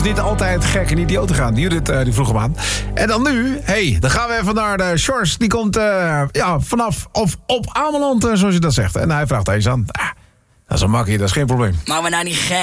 niet altijd gek en idioot te gaan. Judith die vroeg hem aan. En dan nu, dan gaan we even naar de Sjors. Die komt vanaf of op Ameland, zoals je dat zegt. En hij vraagt eens aan. Dat is een makkie, dat is geen probleem. Maar we nou niet gek.